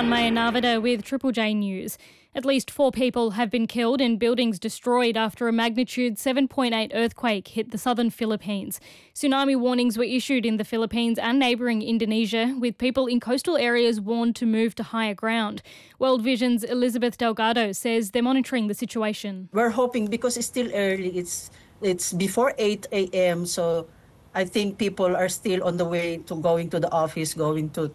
Tanmaya Narvada with Triple J News. At least 4 people have been killed and buildings destroyed after a magnitude 7.8 earthquake hit the southern Philippines. Tsunami warnings were issued in the Philippines and neighbouring Indonesia, with people in coastal areas warned to move to higher ground. World Vision's Elizabeth Delgado says they're monitoring the situation. We're hoping, because it's still early, it's before 8 a.m., so I think people are still on the way to going to the office, going to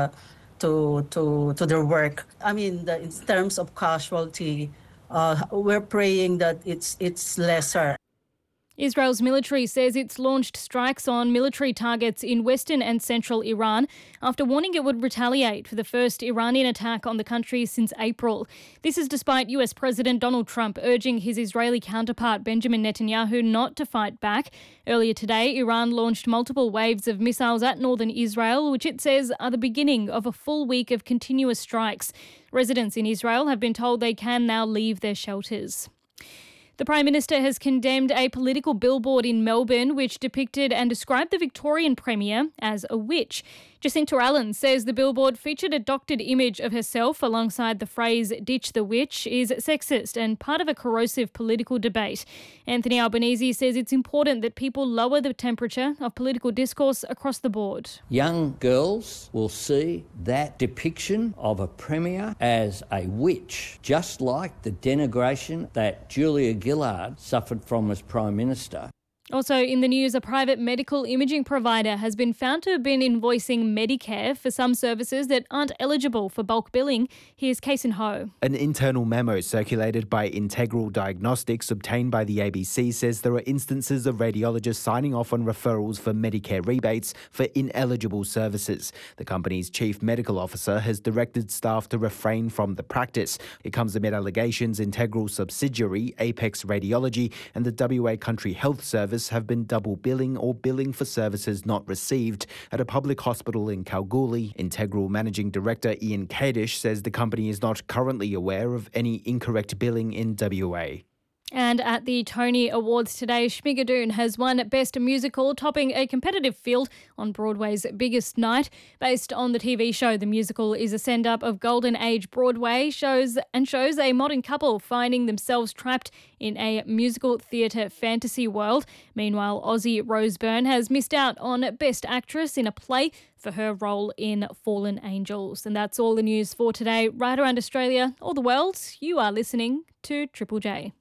their work. I mean, in terms of casualty, we're praying that it's lesser. Israel's military says it's launched strikes on military targets in western and central Iran after warning it would retaliate for the first Iranian attack on the country since April. This is despite US President Donald Trump urging his Israeli counterpart Benjamin Netanyahu not to fight back. Earlier today, Iran launched multiple waves of missiles at northern Israel, which it says are the beginning of a full week of continuous strikes. Residents in Israel have been told they can now leave their shelters. The Prime Minister has condemned a political billboard in Melbourne which depicted and described the Victorian Premier as a witch. Jacinta Allen says the billboard featured a doctored image of herself alongside the phrase "ditch the witch" is sexist and part of a corrosive political debate. Anthony Albanese says it's important that people lower the temperature of political discourse across the board. Young girls will see that depiction of a Premier as a witch, just like the denigration that Julia Gillard suffered from as Prime Minister. Also in the news, a private medical imaging provider has been found to have been invoicing Medicare for some services that aren't eligible for bulk billing. Here's Kason Ho. An internal memo circulated by Integral Diagnostics obtained by the ABC says there are instances of radiologists signing off on referrals for Medicare rebates for ineligible services. The company's chief medical officer has directed staff to refrain from the practice. It comes amid allegations Integral subsidiary Apex Radiology and the WA Country Health Service have been double billing or billing for services not received. At a public hospital in Kalgoorlie, Integral Managing Director Ian Kadish says the company is not currently aware of any incorrect billing in WA. And at the Tony Awards today, Schmigadoon has won Best Musical, topping a competitive field on Broadway's biggest night. Based on the TV show, the musical is a send-up of Golden Age Broadway shows a modern couple finding themselves trapped in a musical theatre fantasy world. Meanwhile, Ozzy Rose Byrne has missed out on Best Actress in a play for her role in Fallen Angels. And that's all the news for today. Right around Australia or the world, you are listening to Triple J.